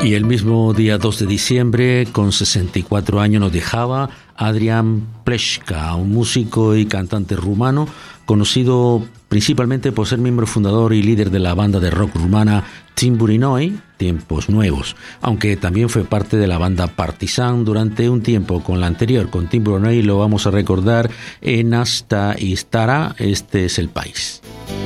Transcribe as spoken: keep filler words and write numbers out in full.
Y el mismo día dos de diciembre, con sesenta y cuatro años, nos dejaba Adrian Pleška, un músico y cantante rumano, conocido principalmente por ser miembro fundador y líder de la banda de rock rumana Timpuri Noi, Tiempos Nuevos, aunque también fue parte de la banda Partizan durante un tiempo. Con la anterior, con Timpuri Noi, lo vamos a recordar en Hasta y Stara, este es el país.